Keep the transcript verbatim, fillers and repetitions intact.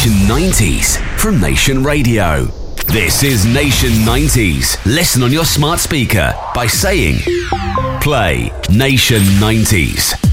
Nation nineties from Nation Radio. This is Nation nineties. Listen on your smart speaker by saying, play Nation nineties.